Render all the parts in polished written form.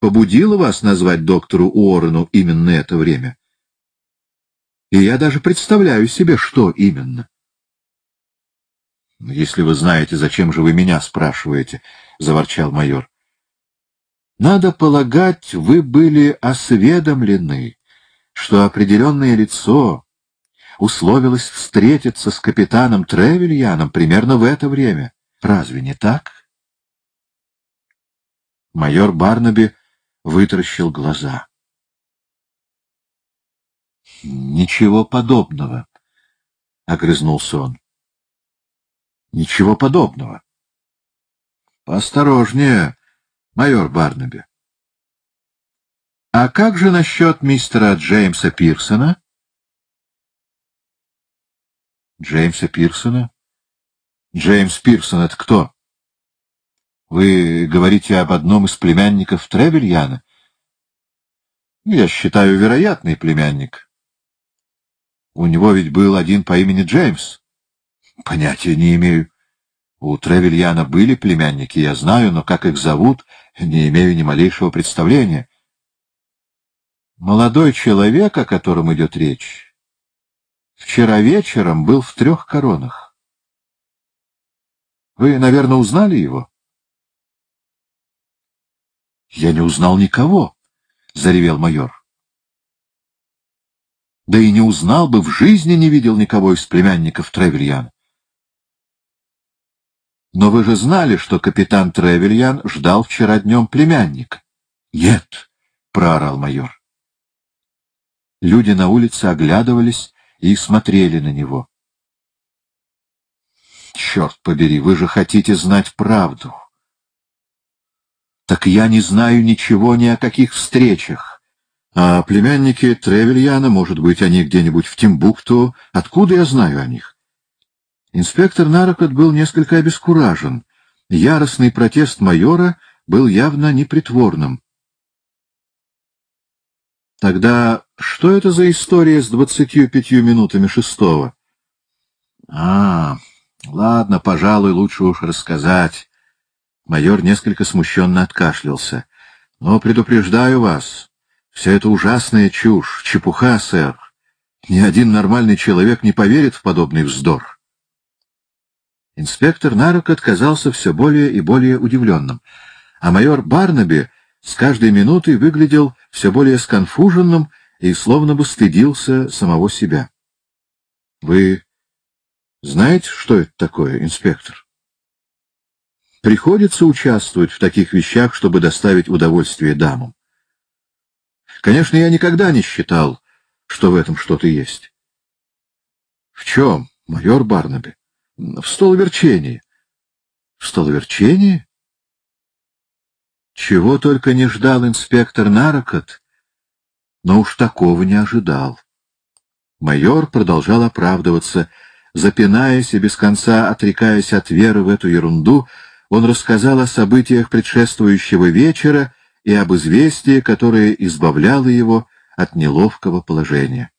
побудило вас назвать доктору Уоррену именно это время? И я даже представляю себе, что именно. — Если вы знаете, зачем же вы меня спрашиваете? — заворчал майор. — Надо полагать, вы были осведомлены, что определенное лицо условилось встретиться с капитаном Тревельяном примерно в это время. Разве не так? Майор Барнаби вытаращил глаза. — Ничего подобного, — огрызнулся он. — Ничего подобного. — Поосторожнее, майор Барнаби. — А как же насчет мистера Джеймса Пирсона? — Джеймса Пирсона? Джеймс Пирсон — это кто? Вы говорите об одном из племянников Тревельяна? Я считаю, вероятный племянник. У него ведь был один по имени Джеймс. Понятия не имею. У Тревельяна были племянники, я знаю, но как их зовут, не имею ни малейшего представления. Молодой человек, о котором идет речь, вчера вечером был в Трех Коронах. Вы, наверное, узнали его? — Я не узнал никого, — заревел майор. — Да и не узнал бы, в жизни не видел никого из племянников Тревельяна. — Но вы же знали, что капитан Тревельян ждал вчера днем племянника. — Нет, — проорал майор. Люди на улице оглядывались и смотрели на него. — Черт побери, вы же хотите знать правду. — Так я не знаю ничего ни о каких встречах. А племянники Тревельяна, может быть, они где-нибудь в Тимбукту. Откуда я знаю о них? Инспектор Нарокот был несколько обескуражен. Яростный протест майора был явно непритворным. Тогда что это за история с 25 минутами шестого? Ладно, пожалуй, лучше уж рассказать. Майор несколько смущенно откашлялся. Но предупреждаю вас, все это ужасная чушь, чепуха, сэр. Ни один нормальный человек не поверит в подобный вздор. Инспектор Нарокот казался все более и более удивленным, а майор Барнаби с каждой минутой выглядел все более сконфуженным и словно бы стыдился самого себя. — Вы знаете, что это такое, инспектор? Приходится участвовать в таких вещах, чтобы доставить удовольствие дамам. Конечно, я никогда не считал, что в этом что-то есть. — В чем, майор Барнаби? — В столоверчении. — В столоверчении? Чего только не ждал инспектор Нарокот, но уж такого не ожидал. Майор продолжал оправдываться. Запинаясь и без конца отрекаясь от веры в эту ерунду, он рассказал о событиях предшествующего вечера и об известии, которое избавляло его от неловкого положения.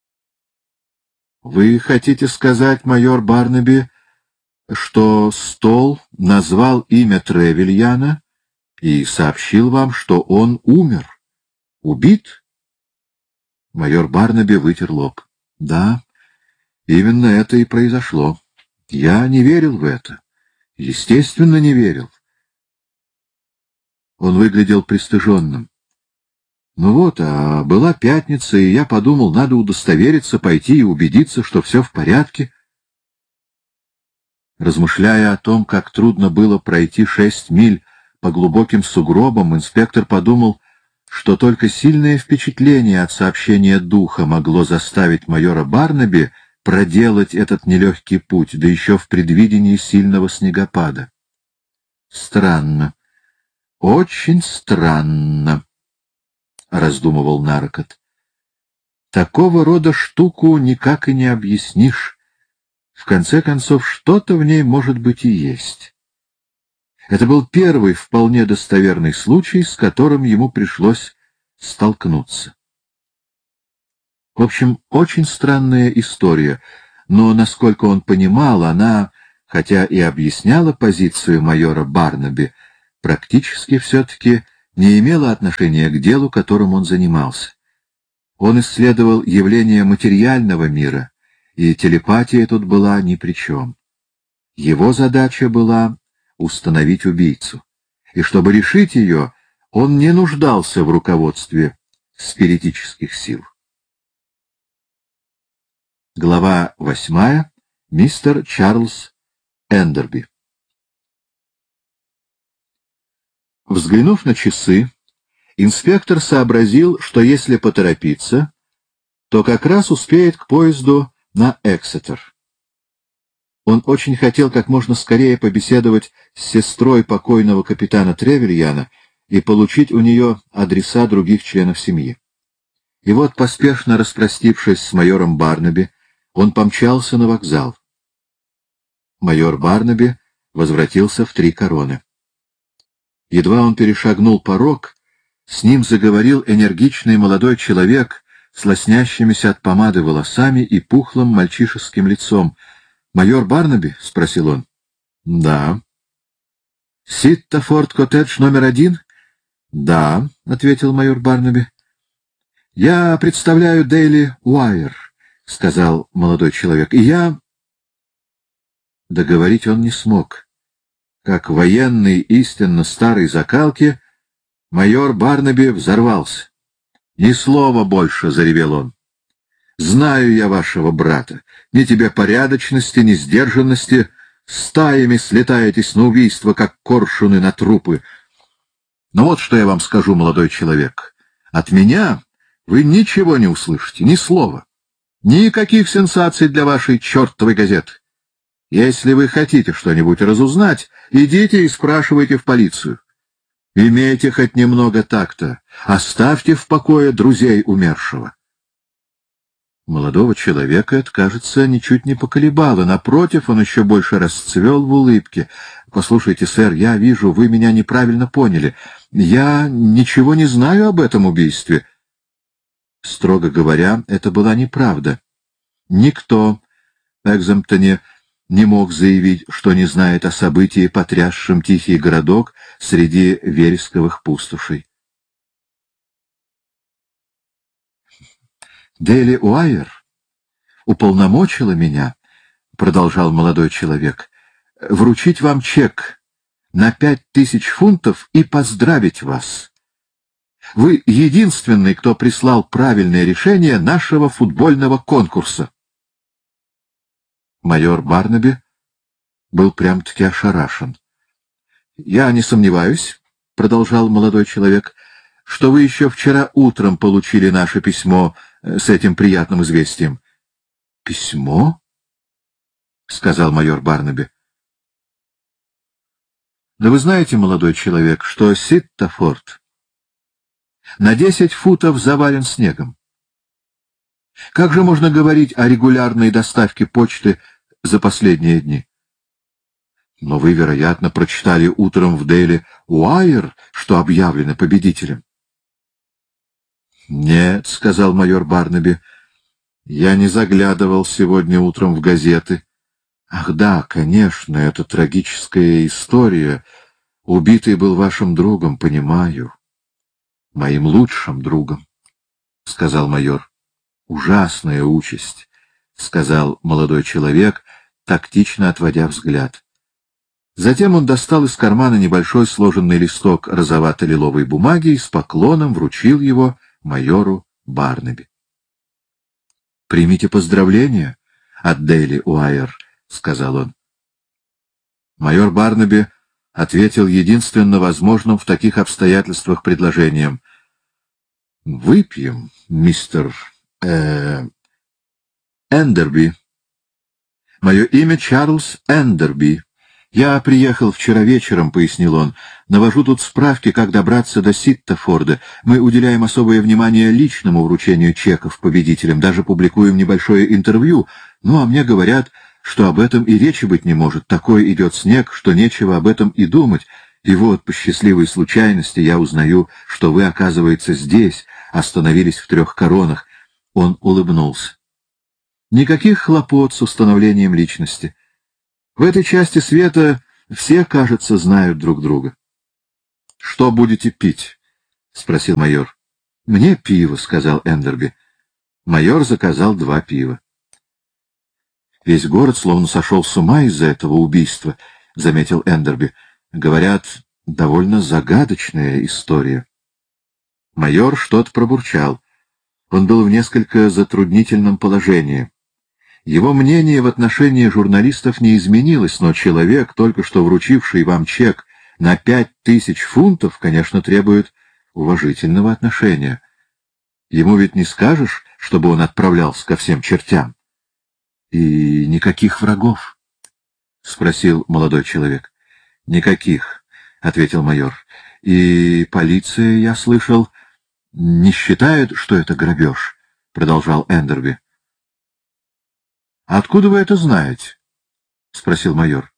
— Вы хотите сказать, майор Барнаби, что Стол назвал имя Тревельяна и сообщил вам, что он умер? Убит? Майор Барнаби вытер лоб. — Да, именно это и произошло. Я не верил в это. Естественно, не верил. Он выглядел пристыженным. Ну вот, а была пятница, и я подумал, надо удостовериться, пойти и убедиться, что все в порядке. Размышляя о том, как трудно было пройти 6 миль по глубоким сугробам, инспектор подумал, что только сильное впечатление от сообщения духа могло заставить майора Барнаби проделать этот нелегкий путь, да еще в предвидении сильного снегопада. Странно, очень странно, — раздумывал Нарокот. Такого рода штуку никак и не объяснишь. В конце концов, что-то в ней, может быть, и есть. Это был первый вполне достоверный случай, с которым ему пришлось столкнуться. В общем, очень странная история, но, насколько он понимал, она, хотя и объясняла позицию майора Барнаби, практически все-таки не имело отношения к делу, которым он занимался. Он исследовал явления материального мира, и телепатия тут была ни при чем. Его задача была установить убийцу, и чтобы решить ее, он не нуждался в руководстве спиритических сил. Глава 8. Мистер Чарльз Эндерби. Взглянув на часы, инспектор сообразил, что если поторопиться, то как раз успеет к поезду на Эксетер. Он очень хотел как можно скорее побеседовать с сестрой покойного капитана Тревельяна и получить у нее адреса других членов семьи. И вот, поспешно распростившись с майором Барнаби, он помчался на вокзал. Майор Барнаби возвратился в 3 Короны. Едва он перешагнул порог, с ним заговорил энергичный молодой человек с лоснящимися от помады волосами и пухлым мальчишеским лицом. «Майор Барнаби?» — спросил он. «Да». «Ситтафорд-коттедж номер 1?» «Да», — ответил майор Барнаби. «Я представляю Дейли Уайер», — сказал молодой человек, — «и я...» Договорить он не смог. Как военный истинно старой закалки, майор Барнаби взорвался. «Ни слова больше!» — заревел он. «Знаю я вашего брата. Ни тебе порядочности, ни сдержанности. Стаями слетаетесь на убийство, как коршуны на трупы. Но вот что я вам скажу, молодой человек. От меня вы ничего не услышите, ни слова. Никаких сенсаций для вашей чертовой газеты. Если вы хотите что-нибудь разузнать, идите и спрашивайте в полицию. Имейте хоть немного такта. Оставьте в покое друзей умершего». Молодого человека это, кажется, ничуть не поколебало. Напротив, он еще больше расцвел в улыбке. «Послушайте, сэр, я вижу, вы меня неправильно поняли. Я ничего не знаю об этом убийстве». Строго говоря, это была неправда. Никто в Экземптоне не мог заявить, что не знает о событии, потрясшем тихий городок среди вересковых пустошей. «Дейли Уайер уполномочила меня, — продолжал молодой человек, — вручить вам чек на 5000 фунтов и поздравить вас. Вы единственный, кто прислал правильное решение нашего футбольного конкурса». Майор Барнаби был прям-таки ошарашен. «Я не сомневаюсь, — продолжал молодой человек, — что вы еще вчера утром получили наше письмо с этим приятным известием». «Письмо?» — сказал майор Барнаби. «Да вы знаете, молодой человек, что Ситтафорд на 10 футов завален снегом. Как же можно говорить о регулярной доставке почты за последние дни?» «Но вы, вероятно, прочитали утром в Дейли Уайер, что объявлено победителем». «Нет, — сказал майор Барнаби, — я не заглядывал сегодня утром в газеты. Ах да, конечно, это трагическая история. Убитый был вашим другом, понимаю. Моим лучшим другом, — сказал майор. Ужасная участь, — сказал молодой человек, тактично отводя взгляд. Затем он достал из кармана небольшой сложенный листок розовато-лиловой бумаги и с поклоном вручил его майору Барнаби. «Примите поздравления от Дейли Уайер», — сказал он. Майор Барнаби ответил единственно возможным в таких обстоятельствах предложением. «Выпьем, мистер Эндерби. Мое имя Чарльз Эндерби. Я приехал вчера вечером, — пояснил он. Навожу тут справки, как добраться до Ситтафорда. Мы уделяем особое внимание личному вручению чеков победителям, даже публикуем небольшое интервью. Ну, а мне говорят, что об этом и речи быть не может. Такой идет снег, что нечего об этом и думать. И вот, по счастливой случайности, я узнаю, что вы, оказывается, здесь, остановились в 3 Коронах. Он улыбнулся. Никаких хлопот с установлением личности. В этой части света все, кажется, знают друг друга. — Что будете пить? спросил майор. — Мне пиво, — сказал Эндерби. Майор заказал 2 пива. — Весь город словно сошел с ума из-за этого убийства, — заметил Эндерби. — Говорят, довольно загадочная история. Майор что-то пробурчал. Он был в несколько затруднительном положении. Его мнение в отношении журналистов не изменилось, но человек, только что вручивший вам чек на 5000 фунтов, конечно, требует уважительного отношения. Ему ведь не скажешь, чтобы он отправлялся ко всем чертям. — И никаких врагов? — спросил молодой человек. — Никаких, — ответил майор. — И полиция, я слышал, не считает, что это грабеж, — продолжал Эндерби. — Откуда вы это знаете? — спросил майор.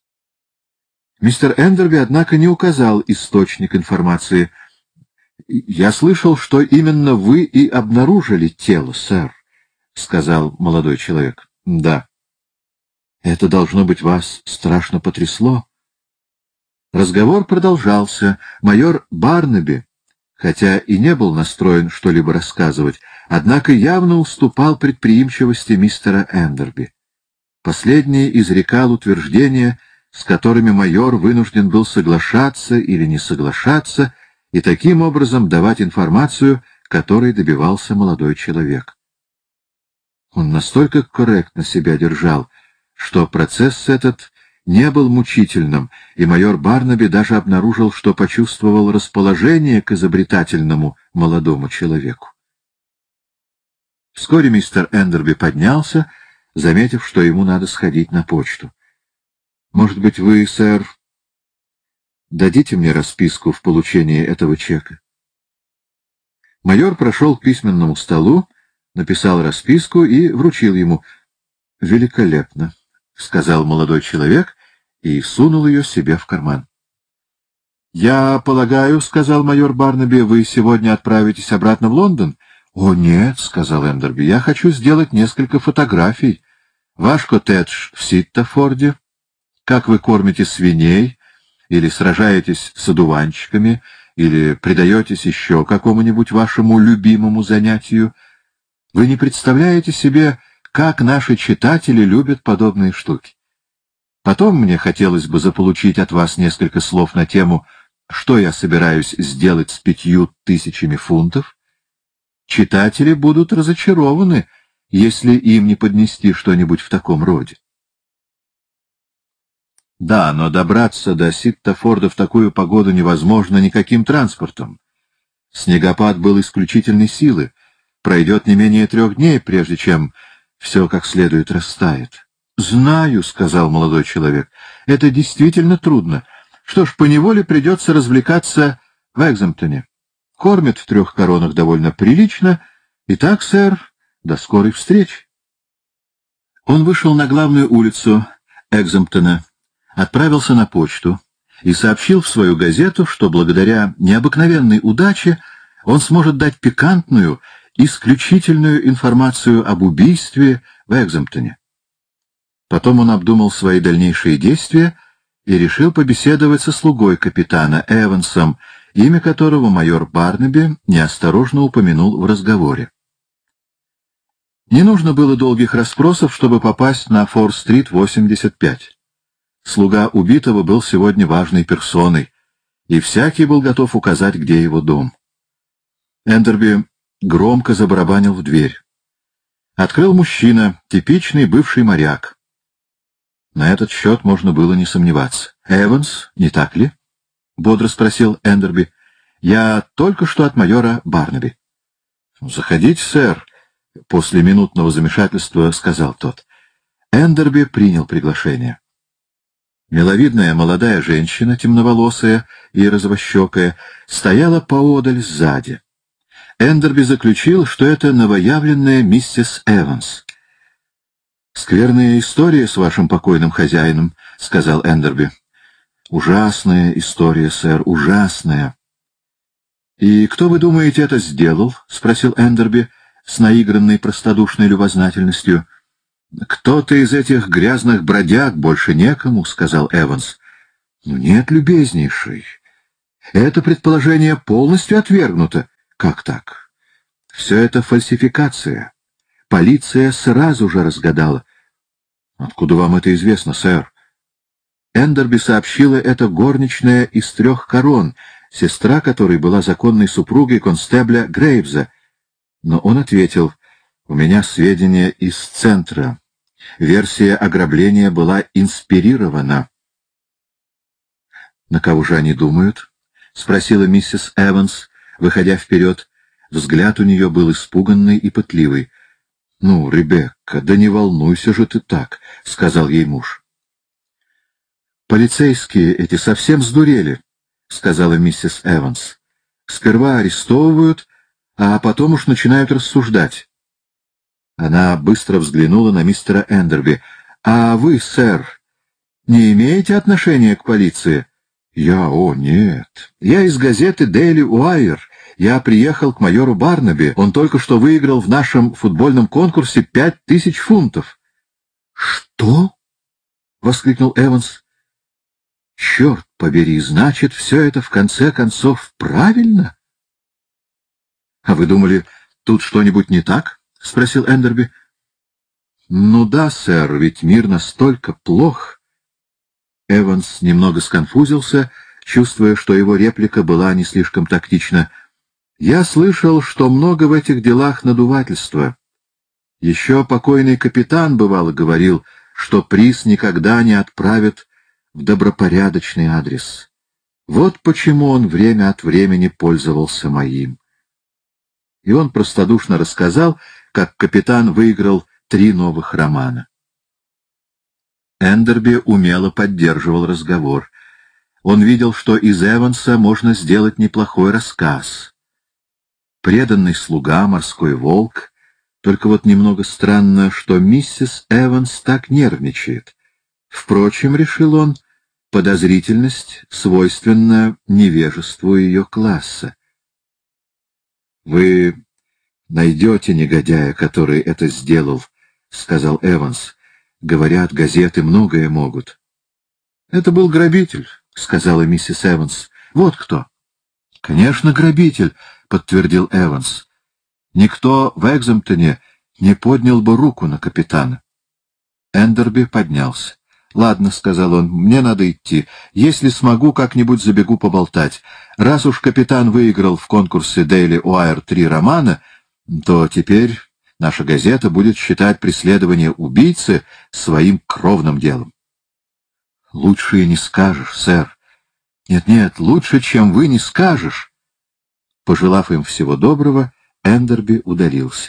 Мистер Эндерби, однако, не указал источник информации. — Я слышал, что именно вы и обнаружили тело, сэр, — сказал молодой человек. — Да. — Это, должно быть, вас страшно потрясло. Разговор продолжался. Майор Барнаби, хотя и не был настроен что-либо рассказывать, однако явно уступал предприимчивости мистера Эндерби. Последний изрекал утверждения, с которыми майор вынужден был соглашаться или не соглашаться, и таким образом давать информацию, которой добивался молодой человек. Он настолько корректно себя держал, что процесс этот не был мучительным, и майор Барнаби даже обнаружил, что почувствовал расположение к изобретательному молодому человеку. Вскоре мистер Эндерби поднялся, заметив, что ему надо сходить на почту. — Может быть, вы, сэр, дадите мне расписку в получении этого чека? Майор прошел к письменному столу, написал расписку и вручил ему. — Великолепно, — сказал молодой человек и сунул ее себе в карман. — Я полагаю, — сказал майор Барнаби, — вы сегодня отправитесь обратно в Лондон? — О, нет, — сказал Эндерби, — я хочу сделать несколько фотографий. Ваш коттедж в Ситтафорде, как вы кормите свиней, или сражаетесь с одуванчиками, или предаетесь еще какому-нибудь вашему любимому занятию. Вы не представляете себе, как наши читатели любят подобные штуки. Потом мне хотелось бы заполучить от вас несколько слов на тему, что я собираюсь сделать с 5000 фунтов. Читатели будут разочарованы, если им не поднести что-нибудь в таком роде. Да, но добраться до Ситтафорда в такую погоду невозможно никаким транспортом. Снегопад был исключительной силы. Пройдет не менее 3 дней, прежде чем все как следует растает. — Знаю, — сказал молодой человек, — это действительно трудно. Что ж, поневоле придется развлекаться в Экземптоне. Кормят в 3 коронах довольно прилично. Итак, сэр, до скорой встречи. Он вышел на главную улицу Экземптона, отправился на почту и сообщил в свою газету, что благодаря необыкновенной удаче он сможет дать пикантную, исключительную информацию об убийстве в Экземптоне. Потом он обдумал свои дальнейшие действия и решил побеседовать со слугой капитана Эвансом, имя которого майор Барнаби неосторожно упомянул в разговоре. Не нужно было долгих расспросов, чтобы попасть на Фор-стрит 85. Слуга убитого был сегодня важной персоной, и всякий был готов указать, где его дом. Эндерби громко забарабанил в дверь. Открыл мужчина, типичный бывший моряк. На этот счет можно было не сомневаться. — Эванс, не так ли? — бодро спросил Эндерби. — Я только что от майора Барнаби. — Заходите, сэр, — после минутного замешательства сказал тот. Эндерби принял приглашение. Миловидная молодая женщина, темноволосая и розовощекая, стояла поодаль сзади. Эндерби заключил, что это новоявленная миссис Эванс. «Скверная история с вашим покойным хозяином», — сказал Эндерби. «Ужасная история, сэр, ужасная». «И кто, вы думаете, это сделал?» — спросил Эндерби с наигранной простодушной любознательностью. «Кто-то из этих грязных бродяг, больше некому», — сказал Эванс. «Ну нет, любезнейший, Это предположение полностью отвергнуто. Как так? Все это фальсификация. Полиция сразу же разгадала. Откуда вам это известно, сэр? Эндерби сообщила это горничная из 3 Корон, сестра которой была законной супругой констебля Грейвза. Но он ответил: «У меня сведения из центра. Версия ограбления была инспирирована». «На кого же они думают?» — спросила миссис Эванс, выходя вперед. Взгляд у нее был испуганный и пытливый. «Ну, Ребекка, да не волнуйся же ты так», — сказал ей муж. «Полицейские эти совсем сдурели», — сказала миссис Эванс. «Сперва арестовывают, а потом уж начинают рассуждать». Она быстро взглянула на мистера Эндерби. «А вы, сэр, не имеете отношения к полиции?» О, нет. Я из газеты «Дейли Уайер». Я приехал к майору Барнаби. Он только что выиграл в нашем футбольном конкурсе 5000 фунтов». «Что?» — воскликнул Эванс. «Черт побери, значит, все это в конце концов правильно?» «А вы думали, тут что-нибудь не так?» — спросил Эндерби. «Ну да, сэр, ведь мир настолько плох». Эванс немного сконфузился, чувствуя, что его реплика была не слишком тактична. «Я слышал, что много в этих делах надувательства. Еще покойный капитан, бывало, говорил, что приз никогда не отправят в добропорядочный адрес. Вот почему он время от времени пользовался моим». И он простодушно рассказал, как капитан выиграл 3 новых романа. Эндерби умело поддерживал разговор. Он видел, что из Эванса можно сделать неплохой рассказ. Преданный слуга, морской волк. Только вот немного странно, что миссис Эванс так нервничает. Впрочем, решил он, подозрительность свойственна невежеству ее класса. «Вы найдете негодяя, который это сделал», — сказал Эванс. «Говорят, газеты многое могут». «Это был грабитель», — сказала миссис Эванс. «Вот кто». «Конечно, грабитель», — подтвердил Эванс. «Никто в Экземптоне не поднял бы руку на капитана». Эндерби поднялся. «Ладно», — сказал он, — «мне надо идти. Если смогу, как-нибудь забегу поболтать. Раз уж капитан выиграл в конкурсе Daily Wire 3 романа, то теперь наша газета будет считать преследование убийцы своим кровным делом». «Лучше и не скажешь, сэр. Нет-нет, лучше, чем вы, не скажешь». Пожелав им всего доброго, Эндерби удалился.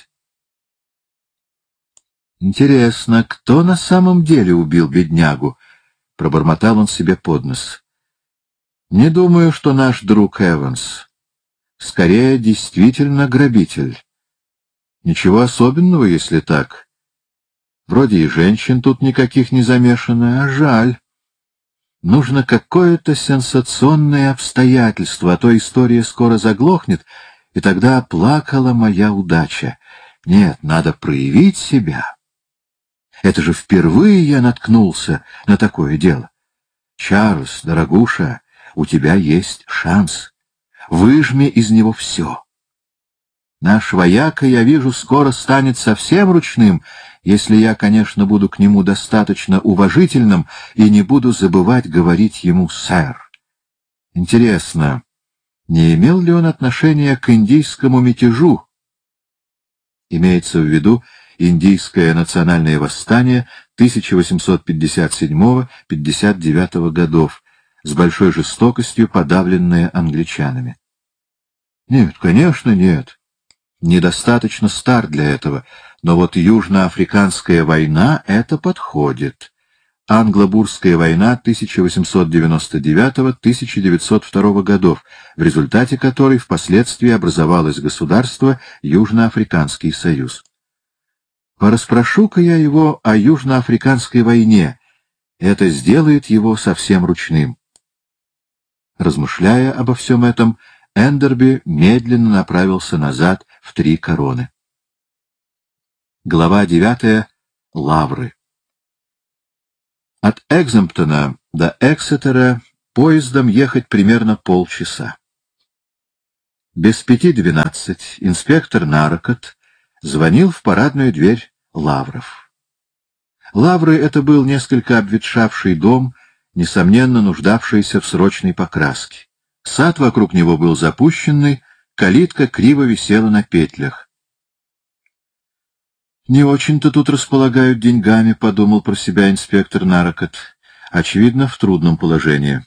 «Интересно, кто на самом деле убил беднягу?» — пробормотал он себе под нос. «Не думаю, что наш друг Эванс. Скорее, действительно грабитель. Ничего особенного, если так. Вроде и женщин тут никаких не замешано, а жаль. Нужно какое-то сенсационное обстоятельство, а то история скоро заглохнет, и тогда плакала моя удача. Нет, надо проявить себя. Это же впервые я наткнулся на такое дело. Чарльз, дорогуша, у тебя есть шанс. Выжми из него все. Наш вояка, я вижу, скоро станет совсем ручным, если я, конечно, буду к нему достаточно уважительным и не буду забывать говорить ему «сэр». Интересно, не имел ли он отношения к индийскому мятежу? Имеется в виду индийское национальное восстание 1857-59 годов, с большой жестокостью подавленное англичанами. Нет, конечно, нет. Недостаточно стар для этого, но вот Южноафриканская война — это подходит. Англо-Бурская война 1899-1902 годов, в результате которой впоследствии образовалось государство Южноафриканский союз. Порасспрошу-ка я его о Южноафриканской войне. Это сделает его совсем ручным. Размышляя обо всем этом, Эндерби медленно направился назад в 3 Короны. Глава 9. Лавры. От Экземптона до Эксетера Поездом ехать примерно полчаса. Без 5:12 инспектор Нарокот звонил в парадную дверь Лавров. Лавры — это был несколько обветшавший дом, несомненно нуждавшийся в срочной покраске. Сад вокруг него был запущенный, калитка криво висела на петлях. «Не очень-то тут располагают деньгами», — подумал про себя инспектор Нарокот. «Очевидно, в трудном положении».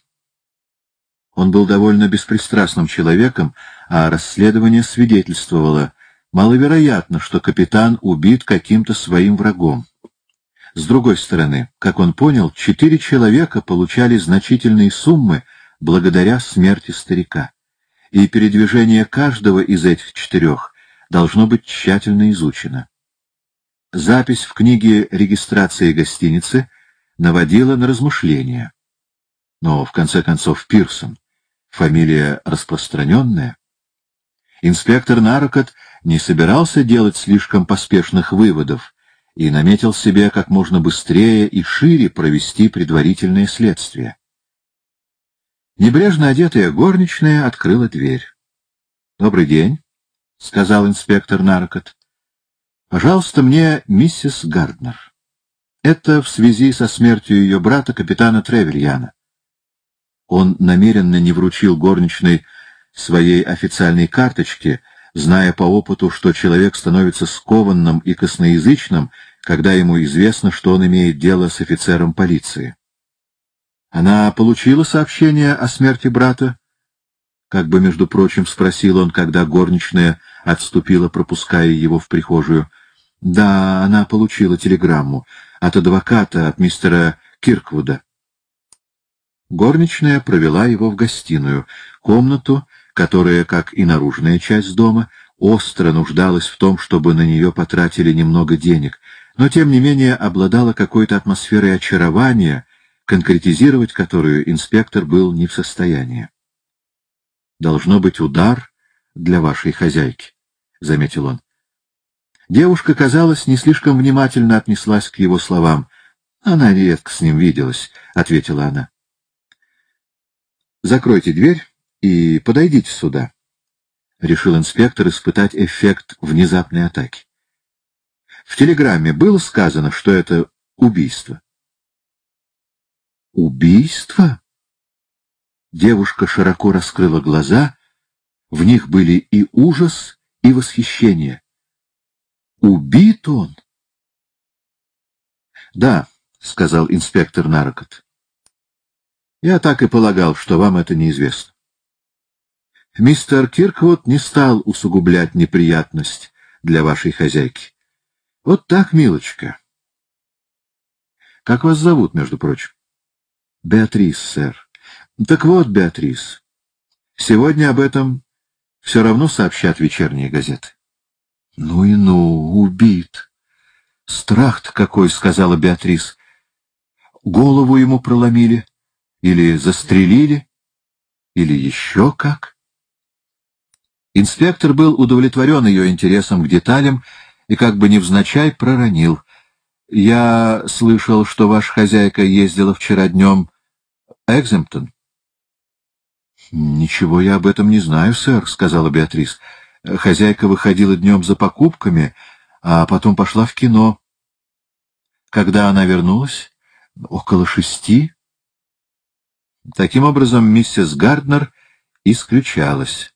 Он был довольно беспристрастным человеком, а расследование свидетельствовало: маловероятно, что капитан убит каким-то своим врагом. С другой стороны, как он понял, 4 человека получали значительные суммы благодаря смерти старика, и передвижение каждого из этих 4 должно быть тщательно изучено. Запись в книге регистрации гостиницы наводила на размышления. Но, в конце концов, Пирсон — фамилия распространенная. Инспектор Нарокот не собирался делать слишком поспешных выводов и наметил себе как можно быстрее и шире провести предварительное следствие. Небрежно одетая горничная открыла дверь. «Добрый день», — сказал инспектор Нарокот. «Пожалуйста, мне миссис Гарднер. Это в связи со смертью ее брата, капитана Тревельяна». Он намеренно не вручил горничной своей официальной карточки, зная по опыту, что человек становится скованным и косноязычным, когда ему известно, что он имеет дело с офицером полиции. «Она получила сообщение о смерти брата?» — как бы, между прочим, спросил он, когда горничная отступила, пропуская его в прихожую. «Да, она получила телеграмму от адвоката, от мистера Кирквуда». Горничная провела его в гостиную, комнату, которая, как и наружная часть дома, остро нуждалась в том, чтобы на нее потратили немного денег, но, тем не менее, обладала какой-то атмосферой очарования, конкретизировать которую инспектор был не в состоянии. «Должно быть удар для вашей хозяйки», — заметил он. Девушка, казалось, не слишком внимательно отнеслась к его словам. «Она редко с ним виделась», — ответила она. «Закройте дверь и подойдите сюда», — решил инспектор испытать эффект внезапной атаки. «В телеграмме было сказано, что это убийство». «Убийство?» Девушка широко раскрыла глаза, в них были и ужас, и восхищение. «Убит он?» «Да», — сказал инспектор Нарокот. «Я так и полагал, что вам это неизвестно. Мистер Кирквуд не стал усугублять неприятность для вашей хозяйки. Вот так, милочка. Как вас зовут, между прочим?» «Беатрис, сэр». «Так вот, Беатрис, сегодня об этом все равно сообщат вечерние газеты». «Ну и ну, убит. Страх-то какой», — сказала Беатрис. «Голову ему проломили, или застрелили, или еще как?» Инспектор был удовлетворен ее интересом к деталям и как бы невзначай проронил: «Я слышал, что ваша хозяйка ездила вчера днем в Экземптон». «Ничего я об этом не знаю, сэр», — сказала Беатрис. «Хозяйка выходила днем за покупками, а потом пошла в кино». «Когда она вернулась?» «Около 6». Таким образом, миссис Гарднер исключалась.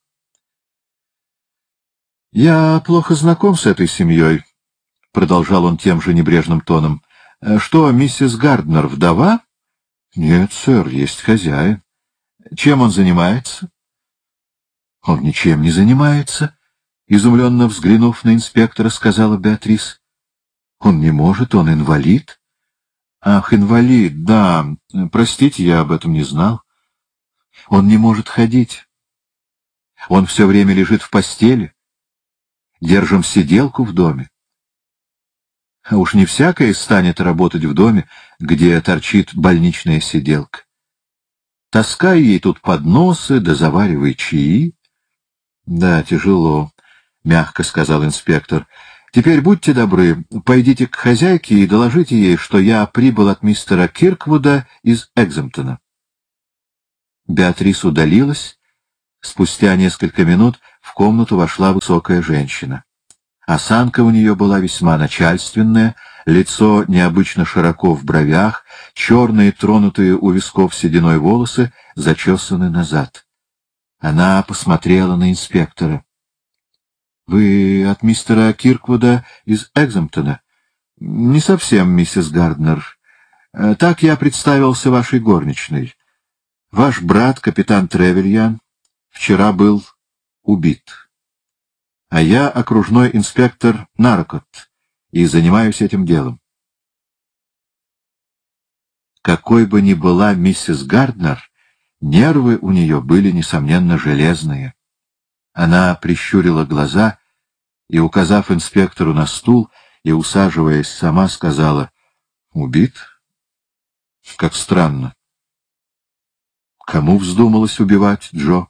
«Я плохо знаком с этой семьей», — продолжал он тем же небрежным тоном. «Что, миссис Гарднер вдова?» «Нет, сэр, есть хозяин». «Чем он занимается?» «Он ничем не занимается», — изумленно взглянув на инспектора, сказала Беатрис. «Он не может, он инвалид». «Ах, инвалид, да. Простите, я об этом не знал. Он не может ходить. Он все время лежит в постели. Держим сиделку в доме. А уж не всякая станет работать в доме, где торчит больничная сиделка. Таскай ей тут подносы, да заваривай чаи». «Да, тяжело», — мягко сказал инспектор. «Теперь будьте добры, пойдите к хозяйке и доложите ей, что я прибыл от мистера Кирквуда из Экземптона». Беатрис удалилась. Спустя несколько минут в комнату вошла высокая женщина. Осанка у нее была весьма начальственная, лицо необычно широко в бровях, черные, тронутые у висков сединой волосы зачесаны назад. Она посмотрела на инспектора. — Вы от мистера Кирквуда из Экземптона? — Не совсем, миссис Гарднер. Так я представился вашей горничной. Ваш брат, капитан Тревельян, вчера был убит. А я окружной инспектор Наркот и занимаюсь этим делом. Какой бы ни была миссис Гарднер, нервы у нее были, несомненно, железные. Она прищурила глаза и, указав инспектору на стул и усаживаясь сама, сказала: «Убит? Как странно. Кому вздумалось убивать Джо?»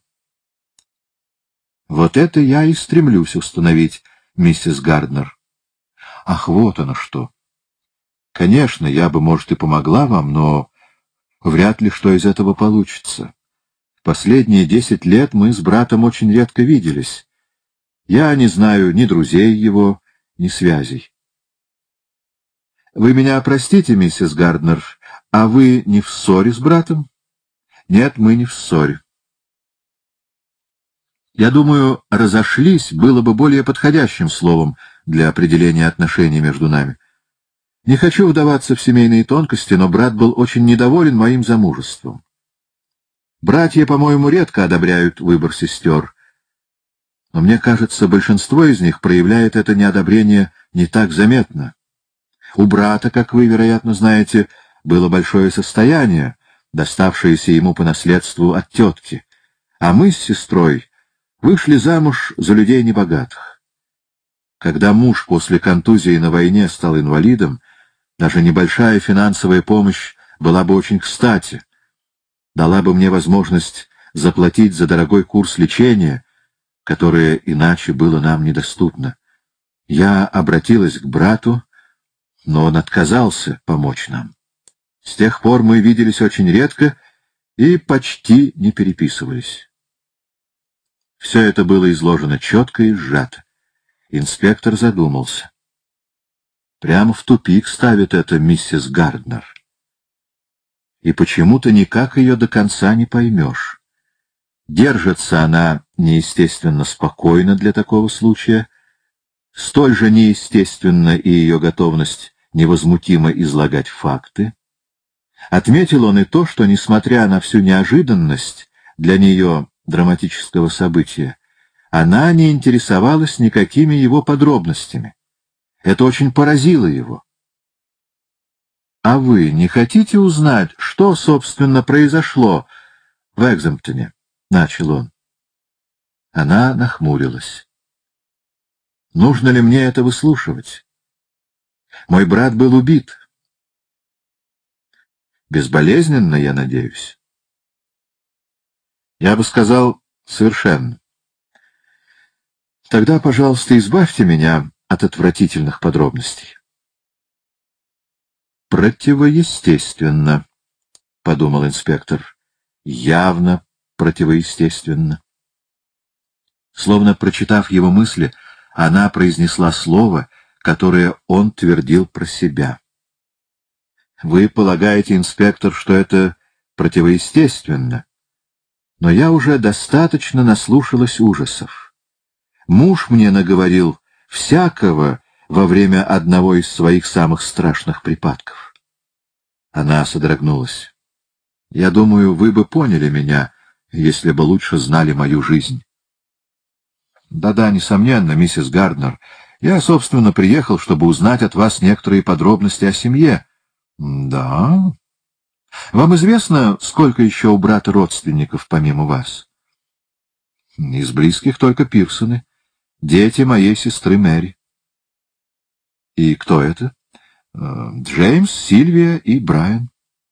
«Вот это я и стремлюсь установить, миссис Гарднер». «Ах, вот оно что! Конечно, я бы, может, и помогла вам, но вряд ли что из этого получится. Последние 10 лет мы с братом очень редко виделись. Я не знаю ни друзей его, ни связей». «Вы меня простите, миссис Гарднер, а вы не в ссоре с братом?» «Нет, мы не в ссоре». Я думаю, «разошлись» было бы более подходящим словом для определения отношений между нами. Не хочу вдаваться в семейные тонкости, но брат был очень недоволен моим замужеством. Братья, по-моему, редко одобряют выбор сестер, но мне кажется, большинство из них проявляет это неодобрение не так заметно. У брата, как вы, вероятно, знаете, было большое состояние, доставшееся ему по наследству от тетки, а мы с сестрой вышли замуж за людей небогатых. Когда муж после контузии на войне стал инвалидом, даже небольшая финансовая помощь была бы очень кстати, дала бы мне возможность заплатить за дорогой курс лечения, которое иначе было нам недоступно. Я обратилась к брату, но он отказался помочь нам. С тех пор мы виделись очень редко и почти не переписывались. Все это было изложено четко и сжато. Инспектор задумался. Прямо в тупик ставит это миссис Гарднер. И почему-то никак ее до конца не поймешь. Держится она неестественно спокойно для такого случая, столь же неестественна и ее готовность невозмутимо излагать факты. Отметил он и то, что, несмотря на всю неожиданность для нее драматического события, она не интересовалась никакими его подробностями. Это очень поразило его. «А вы не хотите узнать, что, собственно, произошло в Экземптоне?» — начал он. Она нахмурилась. «Нужно ли мне это выслушивать? Мой брат был убит. Безболезненно, я надеюсь?» «Я бы сказал, совершенно». «Тогда, пожалуйста, избавьте меня от отвратительных подробностей». «Противоестественно», — подумал инспектор. «Явно противоестественно». Словно прочитав его мысли, она произнесла слово, которое он твердил про себя. «Вы полагаете, инспектор, что это противоестественно? Но я уже достаточно наслушалась ужасов. Муж мне наговорил всякого во время одного из своих самых страшных припадков». Она содрогнулась. «Я думаю, вы бы поняли меня, если бы лучше знали мою жизнь». «Да-да, несомненно, миссис Гарднер. Я, собственно, приехал, чтобы узнать от вас некоторые подробности о семье». «Да? Вам известно, сколько еще у брата родственников помимо вас?» «Из близких только Пирсоны. Дети моей сестры Мэри». «И кто это?» «Джеймс, Сильвия и Брайан».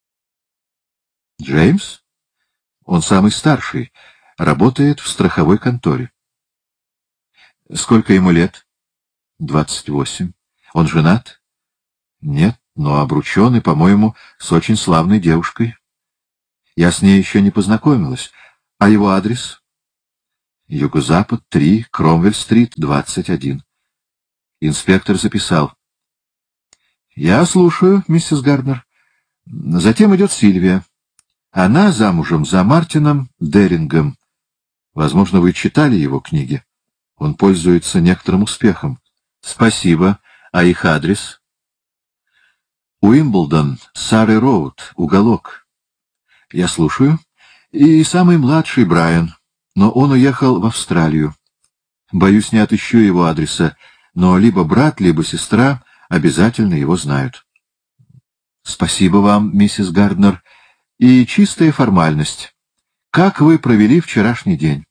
«Джеймс? Он самый старший, работает в страховой конторе». «Сколько ему лет?» 28. Он женат? Нет, но обручен и, по-моему, с очень славной девушкой. Я с ней еще не познакомилась. А его адрес? Юго-Запад, 3, Кромвель-стрит, 21. Инспектор записал. Я слушаю, миссис Гарднер. Затем идет Сильвия. Она замужем за Мартином Дерингом. Возможно, вы читали его книги. Он пользуется некоторым успехом. Спасибо. А их адрес? Уимблдон, Сарри-Роуд, уголок. Я слушаю. И самый младший Брайан. Но он уехал в Австралию. Боюсь, не отыщу его адреса, но либо брат, либо сестра обязательно его знают. Спасибо вам, миссис Гарднер. И чистая формальность. Как вы провели вчерашний день?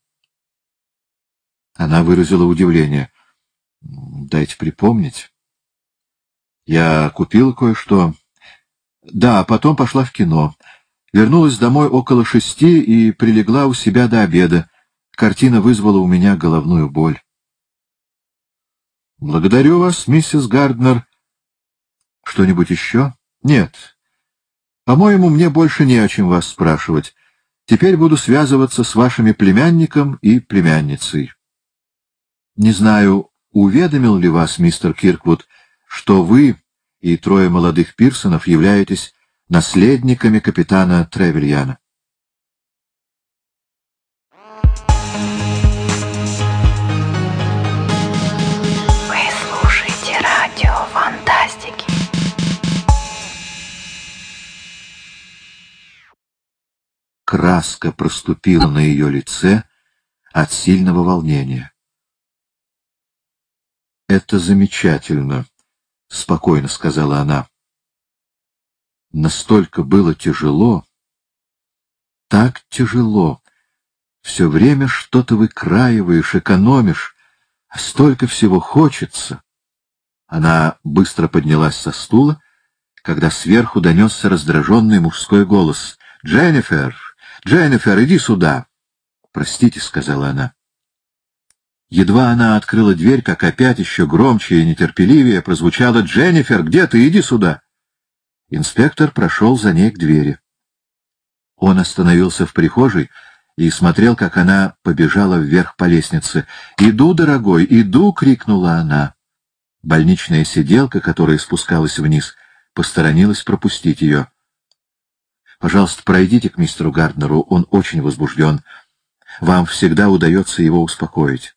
Она выразила удивление. Дайте припомнить. Я купила кое-что. Да, потом пошла в кино. Вернулась домой около 6 и прилегла у себя до обеда. Картина вызвала у меня головную боль. Благодарю вас, миссис Гарднер. Что-нибудь еще? Нет. По-моему, мне больше не о чем вас спрашивать. Теперь буду связываться с вашими племянником и племянницей. Не знаю, уведомил ли вас мистер Кирквуд, что вы и 3 молодых Пирсонов являетесь наследниками капитана Тревельяна. Вы слушаете радио Фантастики. Краска проступила на ее лице от сильного волнения. «Это замечательно», — спокойно сказала она. «Настолько было тяжело, так тяжело. Все время что-то выкраиваешь, экономишь, а столько всего хочется». Она быстро поднялась со стула, когда сверху донесся раздраженный мужской голос. «Дженнифер! Дженнифер, иди сюда!» «Простите», — сказала она. Едва она открыла дверь, как опять еще громче и нетерпеливее прозвучало: «Дженнифер, где ты? Иди сюда!» Инспектор прошел за ней к двери. Он остановился в прихожей и смотрел, как она побежала вверх по лестнице. «Иду, дорогой, иду!» — крикнула она. Больничная сиделка, которая спускалась вниз, посторонилась пропустить ее. «Пожалуйста, пройдите к мистеру Гарднеру, он очень возбужден. Вам всегда удается его успокоить».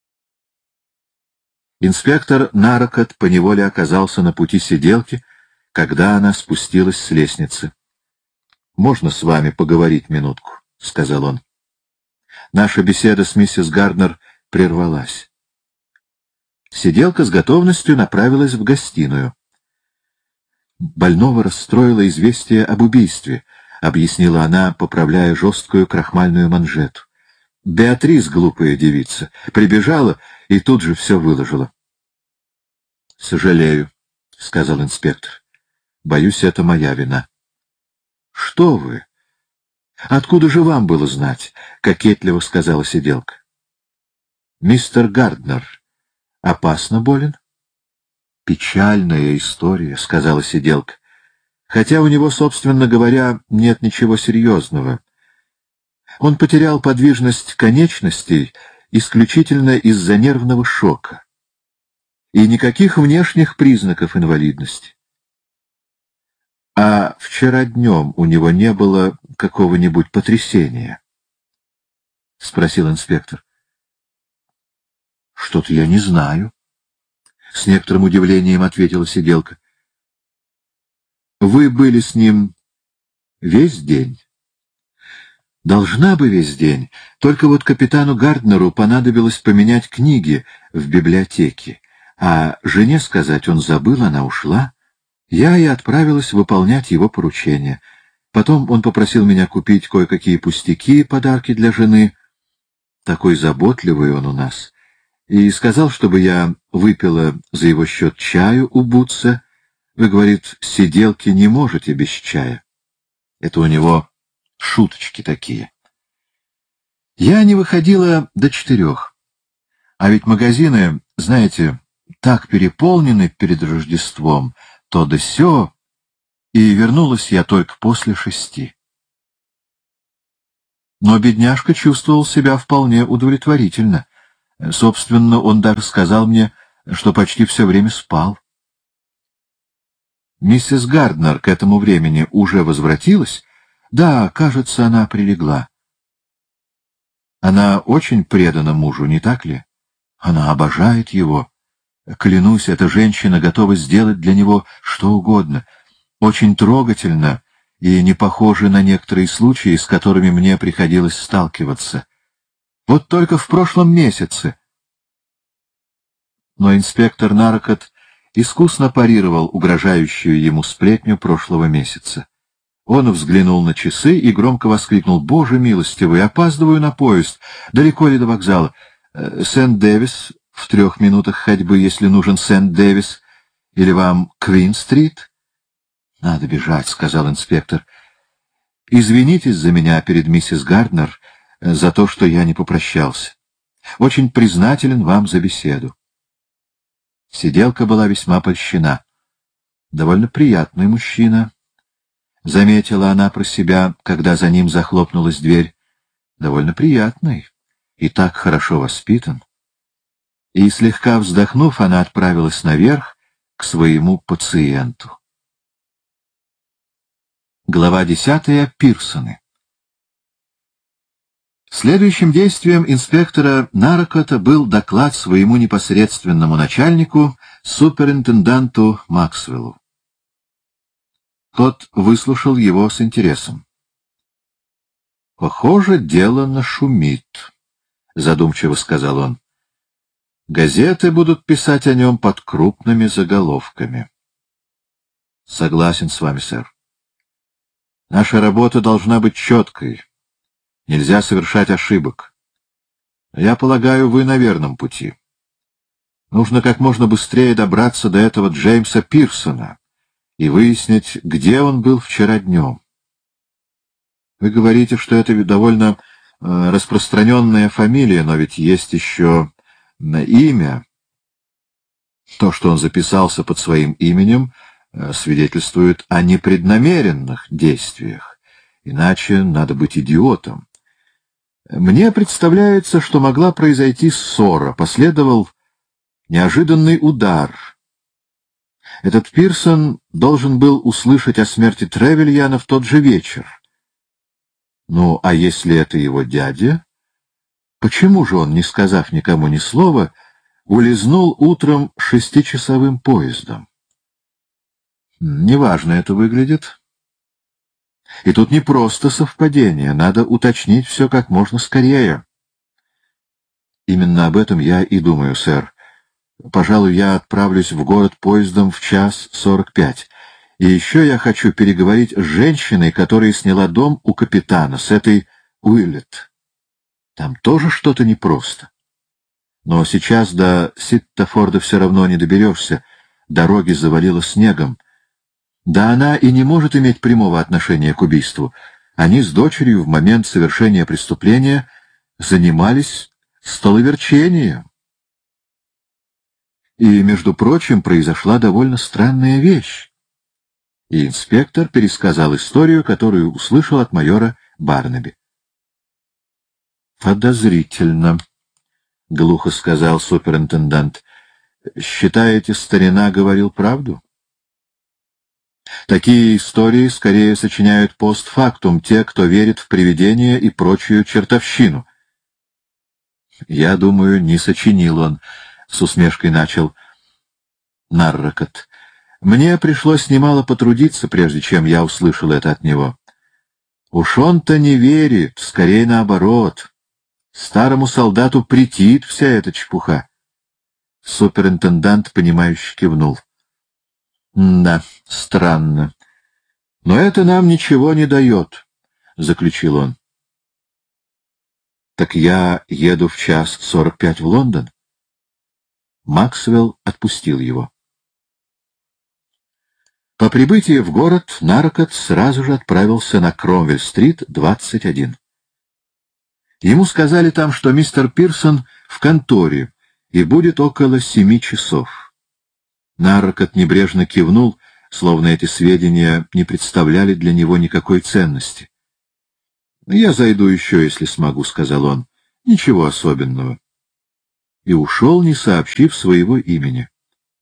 Инспектор Нарокот поневоле оказался на пути сиделки, когда она спустилась с лестницы. «Можно с вами поговорить минутку?» — сказал он. Наша беседа с миссис Гарднер прервалась. Сиделка с готовностью направилась в гостиную. «Больного расстроило известие об убийстве», — объяснила она, поправляя жесткую крахмальную манжету. «Беатрис, глупая девица, прибежала и тут же все выложила». «Сожалею», — сказал инспектор. «Боюсь, это моя вина». «Что вы? Откуда же вам было знать?» — кокетливо сказала сиделка. «Мистер Гарднер опасно болен?» «Печальная история», — сказала сиделка. «Хотя у него, собственно говоря, нет ничего серьезного. Он потерял подвижность конечностей исключительно из-за нервного шока. И никаких внешних признаков инвалидности. А вчера днем у него не было какого-нибудь потрясения?» — спросил инспектор. «Что-то я не знаю», — с некоторым удивлением ответила сиделка. «Вы были с ним весь день?» «Должна бы весь день. Только вот капитану Гарднеру понадобилось поменять книги в библиотеке, а жене сказать он забыл, она ушла. Я и отправилась выполнять его поручение. Потом он попросил меня купить кое-какие пустяки, подарки для жены. Такой заботливый он у нас. И сказал, чтобы я выпила за его счет чаю у Бутса. Вы, говорит, сиделки не можете без чая. Это у него шуточки такие. Я не выходила до 4. А ведь магазины, знаете, так переполнены перед Рождеством, то да сё, и вернулась я только после 6. Но бедняжка чувствовал себя вполне удовлетворительно. Собственно, он даже сказал мне, что почти все время спал. Миссис Гарднер к этому времени уже возвратилась? Да, кажется, она прилегла. Она очень предана мужу, не так ли? Она обожает его. Клянусь, эта женщина готова сделать для него что угодно. Очень трогательно и не похоже на некоторые случаи, с которыми мне приходилось сталкиваться. Вот только в прошлом месяце. Но инспектор Наркот искусно парировал угрожающую ему сплетню прошлого месяца. Он взглянул на часы и громко воскликнул: «Боже милостивый, опаздываю на поезд. Далеко ли до вокзала? Сент-Дэвис в 3 минутах ходьбы, если нужен Сент-Дэвис. Или вам Квин-стрит?» «Надо бежать», — сказал инспектор. «Извинитесь за меня перед миссис Гарднер за то, что я не попрощался. Очень признателен вам за беседу». Сиделка была весьма польщена. «Довольно приятный мужчина», — заметила она про себя, когда за ним захлопнулась дверь. «Довольно приятный и так хорошо воспитан». И, слегка вздохнув, она отправилась наверх к своему пациенту. Глава 10. Пирсоны. Следующим действием инспектора Наркота был доклад своему непосредственному начальнику, суперинтенданту Максвеллу. Тот выслушал его с интересом. «Похоже, дело нашумит», — задумчиво сказал он. «Газеты будут писать о нем под крупными заголовками». «Согласен с вами, сэр. Наша работа должна быть четкой. Нельзя совершать ошибок. Я полагаю, вы на верном пути. Нужно как можно быстрее добраться до этого Джеймса Пирсона и выяснить, где он был вчера днем. Вы говорите, что это довольно распространенная фамилия, но ведь есть еще имя. То, что он записался под своим именем, свидетельствует о непреднамеренных действиях. Иначе надо быть идиотом. Мне представляется, что могла произойти ссора, последовал неожиданный удар. Этот Пирсон должен был услышать о смерти Тревельяна в тот же вечер. Ну, а если это его дядя? Почему же он, не сказав никому ни слова, улизнул утром 6-часовым поездом? Неважно это выглядит. И тут не просто совпадение, надо уточнить все как можно скорее. Именно об этом я и думаю, сэр. Пожалуй, я отправлюсь в город поездом в 1:45. И еще я хочу переговорить с женщиной, которая сняла дом у капитана, с этой Уиллет. Там тоже что-то непросто. Но сейчас до Ситтафорда все равно не доберешься. Дороги завалило снегом. Да она и не может иметь прямого отношения к убийству. Они с дочерью в момент совершения преступления занимались столоверчением. И, между прочим, произошла довольно странная вещь. И инспектор пересказал историю, которую услышал от майора Барнаби. «Подозрительно», — глухо сказал суперинтендант. «Считаете, старина говорил правду?» Такие истории скорее сочиняют постфактум те, кто верит в привидения и прочую чертовщину. «Я думаю, не сочинил он», — с усмешкой начал Наррокот. «Мне пришлось немало потрудиться, прежде чем я услышал это от него. Уж он-то не верит, скорее наоборот. Старому солдату претит вся эта чепуха». Суперинтендант, понимающе кивнул. «Да, странно. Но это нам ничего не дает», — заключил он. «Так я еду в 1:45 в Лондон?» Максвелл отпустил его. По прибытии в город Наркот сразу же отправился на Кромвель-стрит, 21. Ему сказали там, что мистер Пирсон в конторе и будет около 7 часов. Наркот небрежно кивнул, словно эти сведения не представляли для него никакой ценности. «Я зайду еще, если смогу», — сказал он. «Ничего особенного». И ушел, не сообщив своего имени.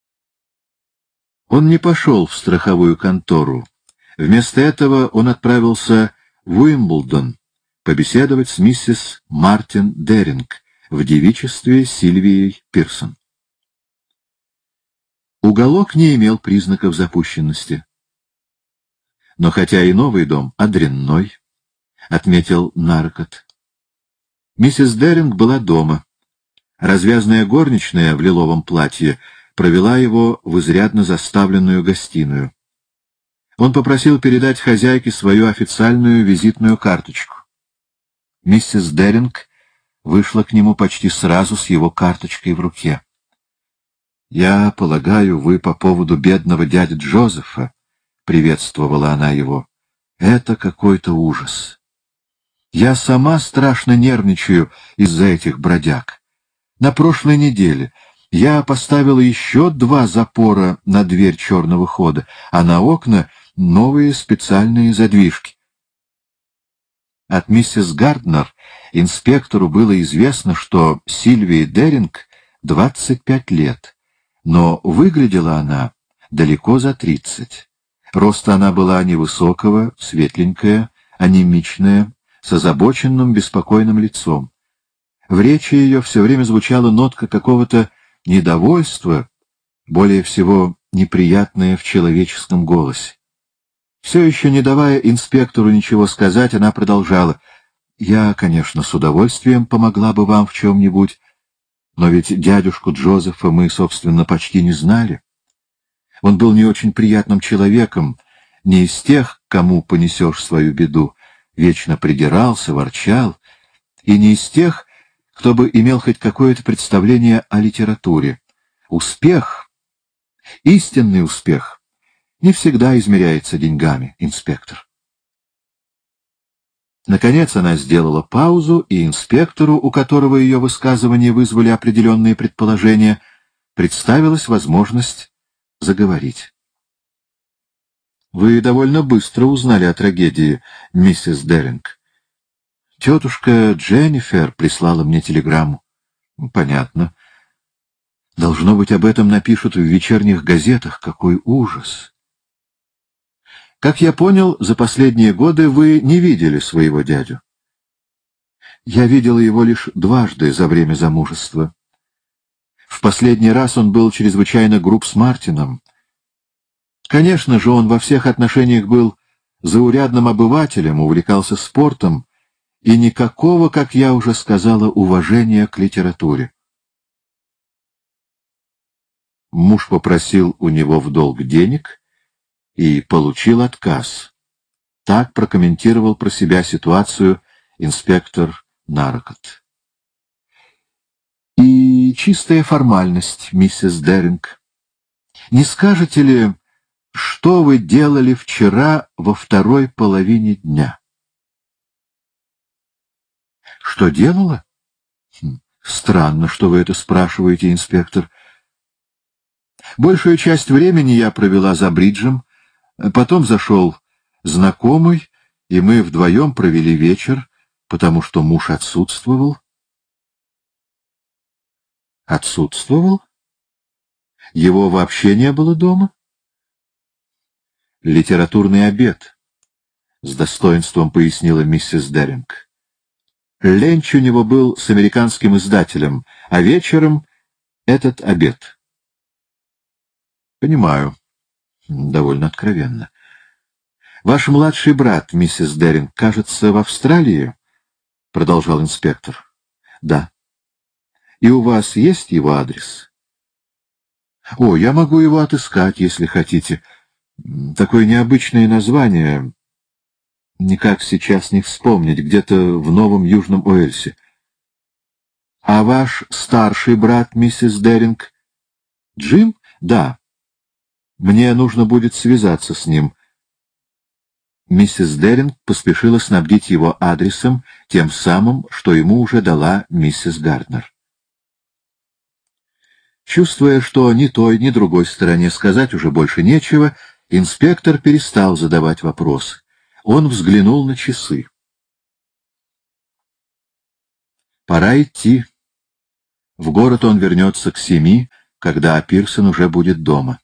Он не пошел в страховую контору. Вместо этого он отправился в Уимблдон побеседовать с миссис Мартин Деринг в девичестве Сильвией Пирсон. Уголок не имел признаков запущенности. Но хотя и новый дом, а дрянной, — отметил Наркот. Миссис Деринг была дома. Развязная горничная в лиловом платье провела его в изрядно заставленную гостиную. Он попросил передать хозяйке свою официальную визитную карточку. Миссис Деринг вышла к нему почти сразу с его карточкой в руке. «Я полагаю, вы по поводу бедного дяди Джозефа», — приветствовала она его. «Это какой-то ужас. Я сама страшно нервничаю из-за этих бродяг. На прошлой неделе я поставила еще 2 запора на дверь черного хода, а на окна новые специальные задвижки». От миссис Гарднер инспектору было известно, что Сильвии Деринг 25 лет, но выглядела она далеко за 30. Роста она была невысокого, светленькая, анемичная, с озабоченным, беспокойным лицом. В речи ее все время звучала нотка какого-то недовольства, более всего неприятная в человеческом голосе. Все еще не давая инспектору ничего сказать, она продолжала: «Я, конечно, с удовольствием помогла бы вам в чем-нибудь, но ведь дядюшку Джозефа мы, собственно, почти не знали. Он был не очень приятным человеком, не из тех, кому понесешь свою беду, вечно придирался, ворчал, и не из тех, кто бы имел хоть какое-то представление о литературе. Успех, истинный успех, не всегда измеряется деньгами, инспектор». Наконец она сделала паузу, и инспектору, у которого ее высказывания вызвали определенные предположения, представилась возможность заговорить. «Вы довольно быстро узнали о трагедии, миссис Деринг. Тетушка Дженнифер прислала мне телеграмму». «Понятно. Должно быть, об этом напишут в вечерних газетах. Какой ужас!» «Как я понял, за последние годы вы не видели своего дядю». «Я видела его лишь дважды за время замужества. В последний раз он был чрезвычайно груб с Мартином. Конечно же, он во всех отношениях был заурядным обывателем, увлекался спортом, и никакого, как я уже сказала, уважения к литературе. Муж попросил у него в долг денег и получил отказ. Так прокомментировал про себя ситуацию инспектор Наркот. И чистая формальность, миссис Деринг. Не скажете ли, что вы делали вчера во второй половине дня? Что делала? Странно, что вы это спрашиваете, инспектор. Большую часть времени я провела за бриджем. Потом зашел знакомый, и мы вдвоем провели вечер, потому что муж отсутствовал. Отсутствовал? Его вообще не было дома? Литературный обед, — с достоинством пояснила миссис Деринг. Ленч у него был с американским издателем, а вечером этот обед. Понимаю. Довольно откровенно. Ваш младший брат, миссис Деринг, кажется, в Австралии? Продолжал инспектор. Да. И у вас есть его адрес? О, я могу его отыскать, если хотите. Такое необычное название. Никак сейчас не вспомнить, где-то в Новом Южном Уэльсе. А ваш старший брат, миссис Деринг? Джим? Да. Мне нужно будет связаться с ним. Миссис Деринг поспешила снабдить его адресом, тем самым, что ему уже дала миссис Гарднер. Чувствуя, что ни той, ни другой стороне сказать уже больше нечего, инспектор перестал задавать вопросы. Он взглянул на часы. Пора идти. В город он вернется к 7, когда Пирсон уже будет дома.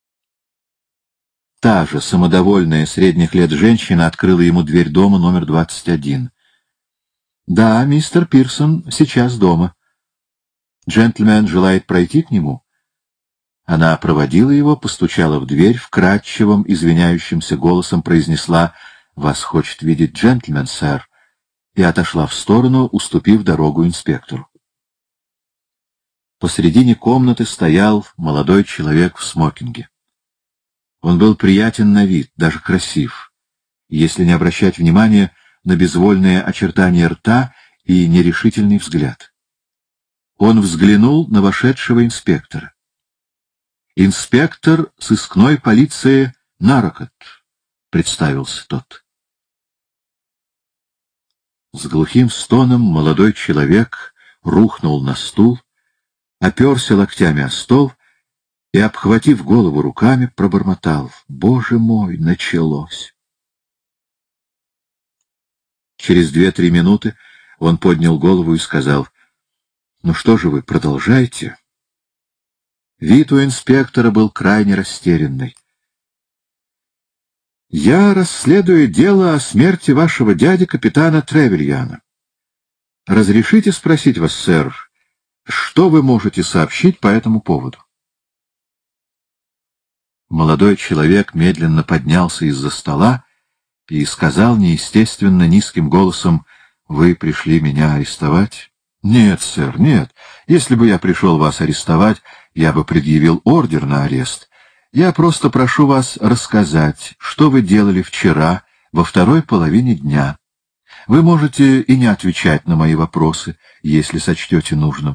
Та же самодовольная средних лет женщина открыла ему дверь дома номер 21. «Да, мистер Пирсон сейчас дома. Джентльмен желает пройти к нему». Она проводила его, постучала в дверь, вкрадчивым, извиняющимся голосом произнесла: «Вас хочет видеть джентльмен, сэр», и отошла в сторону, уступив дорогу инспектору. Посредине комнаты стоял молодой человек в смокинге. Он был приятен на вид, даже красив, если не обращать внимания на безвольные очертания рта и нерешительный взгляд. Он взглянул на вошедшего инспектора. «Инспектор сыскной полиции Нарокот», — представился тот. С глухим стоном молодой человек рухнул на стул, оперся локтями о стол и, обхватив голову руками, пробормотал: «Боже мой, началось!» Через 2-3 минуты он поднял голову и сказал: «Ну что же вы, продолжайте?» Вид у инспектора был крайне растерянный. «Я расследую дело о смерти вашего дяди, капитана Тревельяна. Разрешите спросить вас, сэр, что вы можете сообщить по этому поводу?» Молодой человек медленно поднялся из-за стола и сказал неестественно низким голосом: «Вы пришли меня арестовать?» «Нет, сэр, нет. Если бы я пришел вас арестовать, я бы предъявил ордер на арест. Я просто прошу вас рассказать, что вы делали вчера во второй половине дня. Вы можете и не отвечать на мои вопросы, если сочтете нужным».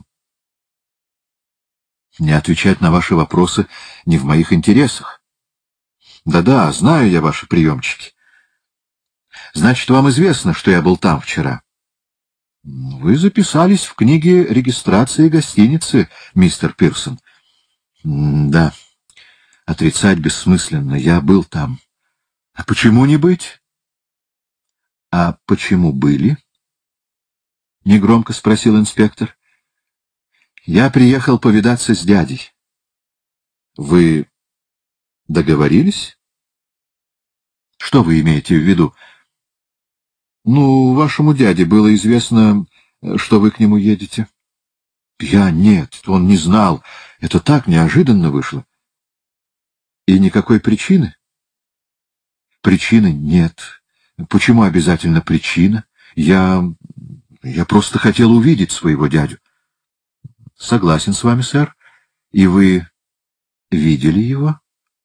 «Не отвечать на ваши вопросы не в моих интересах». «Да-да, знаю я ваши приемчики. Значит, вам известно, что я был там вчера?» «Вы записались в книге регистрации гостиницы, мистер Пирсон». «Да, отрицать бессмысленно, я был там». «А почему не быть?» «А почему были?» — негромко спросил инспектор. «Я приехал повидаться с дядей». «Вы договорились?» «Что вы имеете в виду?» «Ну, вашему дяде было известно, что вы к нему едете». Нет, он не знал. Это так неожиданно вышло». «И никакой причины?» «Причины нет. Почему обязательно причина? Я просто хотел увидеть своего дядю». «Согласен с вами, сэр. И вы видели его?»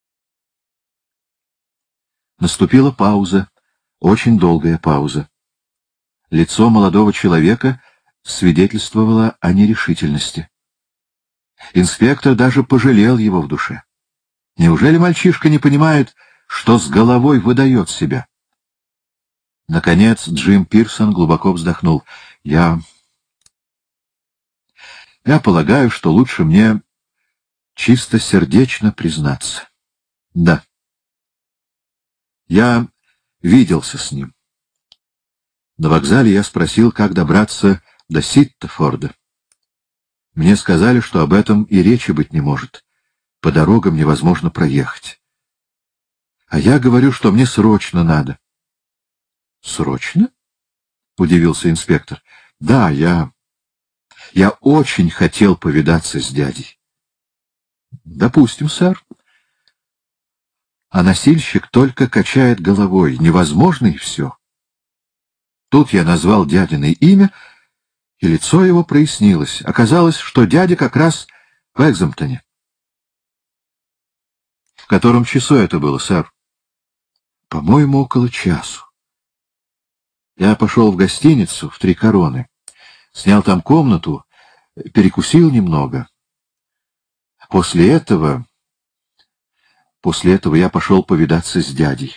Наступила пауза, очень долгая пауза. Лицо молодого человека свидетельствовало о нерешительности. Инспектор даже пожалел его в душе. Неужели мальчишка не понимает, что с головой выдает себя? Наконец Джим Пирсон глубоко вздохнул. Я полагаю, что лучше мне чистосердечно признаться. Да. Я виделся с ним. На вокзале я спросил, как добраться до Ситтефорда. Мне сказали, что об этом и речи быть не может. По дорогам невозможно проехать. А я говорю, что мне срочно надо. — Срочно? — удивился инспектор. — Да, я очень хотел повидаться с дядей. — Допустим, сэр. А носильщик только качает головой. Невозможно и все. Тут я назвал дядиное имя, и лицо его прояснилось. Оказалось, что дядя как раз в Экземптоне. — В котором часу это было, сэр? — По-моему, около часу. Я пошел в гостиницу в «Три короны», снял там комнату, перекусил немного. После этого я пошел повидаться с дядей.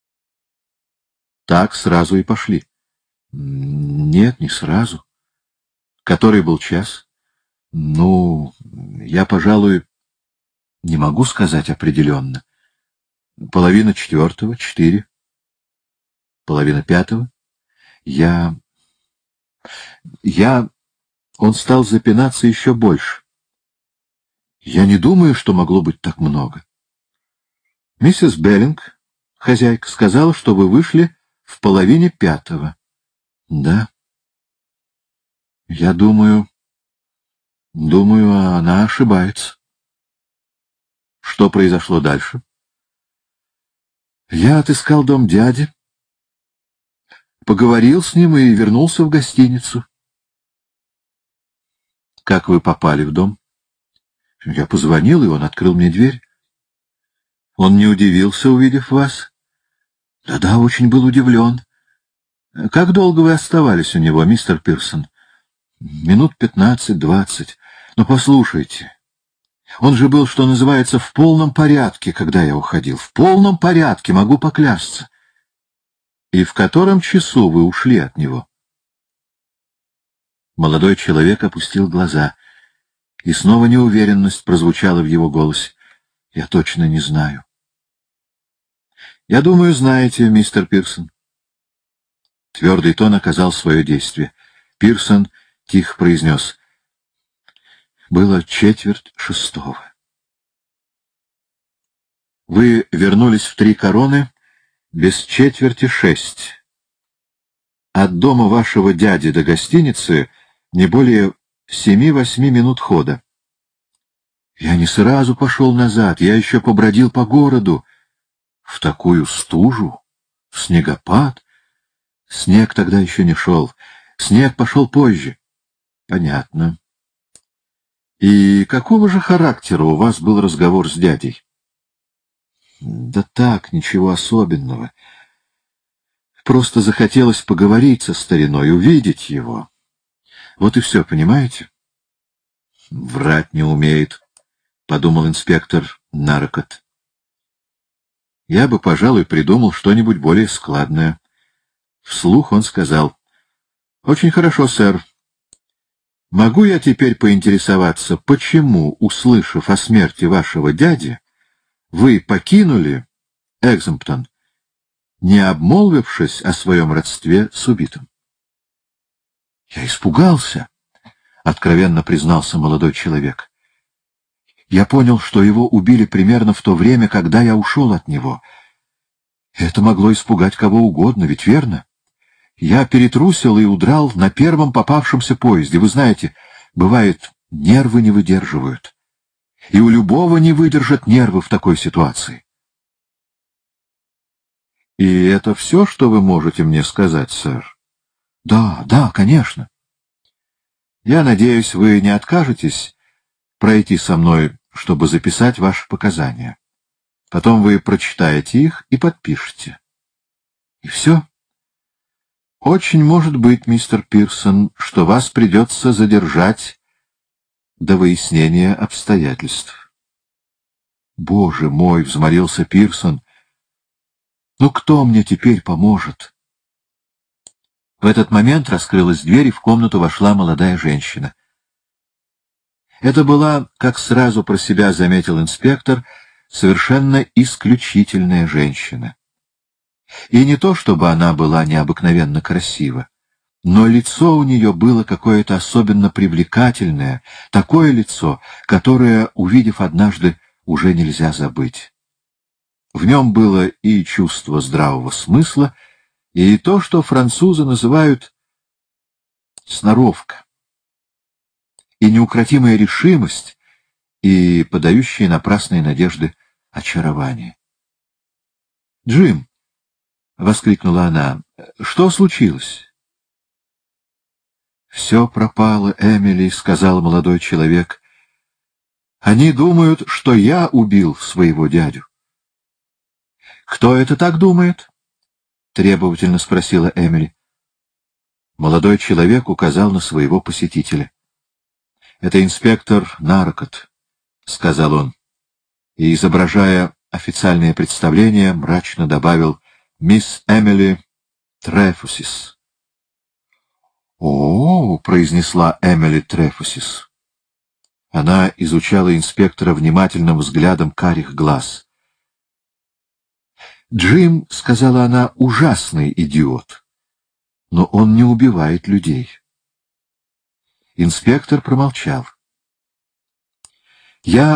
Так сразу и пошли. Нет, не сразу. Который был час? Ну, я, пожалуй, не могу сказать определенно. 3:30, 4. 3:30. Я Он стал запинаться еще больше. Я не думаю, что могло быть так много. Миссис Беллинг, хозяйка, сказала, что вы вышли в 4:30. Да. Я думаю, она ошибается. Что произошло дальше? Я отыскал дом дяди, поговорил с ним и вернулся в гостиницу. Как вы попали в дом? Я позвонил, и он открыл мне дверь. Он не удивился, увидев вас? Да-да, очень был удивлен. Как долго вы оставались у него, мистер Пирсон? Минут 15-20. Но послушайте, он же был, что называется, в полном порядке, когда я уходил. В полном порядке, могу поклясться. И в котором часу вы ушли от него? Молодой человек опустил глаза, и снова неуверенность прозвучала в его голосе. Я точно не знаю. Я думаю, знаете, мистер Пирсон. Твердый тон оказал свое действие. Пирсон тихо произнес. Было 5:45. Вы вернулись в Три Короны без 5:45. От дома вашего дяди до гостиницы не более 7-8 минут хода. Я не сразу пошел назад, я еще побродил по городу. В такую стужу, в снегопад. Снег тогда еще не шел. Снег пошел позже. Понятно. И какого же характера у вас был разговор с дядей? Да так, ничего особенного. Просто захотелось поговорить со стариной, увидеть его. Вот и все, понимаете? Врать не умеет, — подумал инспектор Нарокот. Я бы, пожалуй, придумал что-нибудь более складное. Вслух он сказал. — Очень хорошо, сэр. Могу я теперь поинтересоваться, почему, услышав о смерти вашего дяди, вы покинули Экземптон, не обмолвившись о своем родстве с убитым? — Я испугался, — откровенно признался молодой человек. Я понял, что его убили примерно в то время, когда я ушел от него. Это могло испугать кого угодно, ведь верно? Я перетрусил и удрал на первом попавшемся поезде. Вы знаете, бывает, нервы не выдерживают. И у любого не выдержат нервы в такой ситуации. И это все, что вы можете мне сказать, сэр? Да, да, конечно. Я надеюсь, вы не откажетесь пройти со мной, чтобы записать ваши показания. Потом вы прочитаете их и подпишете. И все. Очень может быть, мистер Пирсон, что вас придется задержать до выяснения обстоятельств. Боже мой, — взмолился Пирсон, — ну кто мне теперь поможет? В этот момент раскрылась дверь, и в комнату вошла молодая женщина. Это была, как сразу про себя заметил инспектор, совершенно исключительная женщина. И не то, чтобы она была необыкновенно красива, но лицо у нее было какое-то особенно привлекательное, такое лицо, которое, увидев однажды, уже нельзя забыть. В нем было и чувство здравого смысла, и то, что французы называют сноровка, и неукротимая решимость, и подающие напрасные надежды очарование. «Джим!» — воскликнула она. — Что случилось? — Все пропало, Эмили, — сказал молодой человек. — Они думают, что я убил своего дядю. — Кто это так думает? — требовательно спросила Эмили. Молодой человек указал на своего посетителя. — Это инспектор Нарокот, — сказал он, и, изображая официальное представление, мрачно добавил: «Мисс Эмили Трефусис». «О, — произнесла Эмили Трефусис». Она изучала инспектора внимательным взглядом карих глаз. «Джим, — сказала она, — ужасный идиот, но он не убивает людей. Инспектор промолчал. Я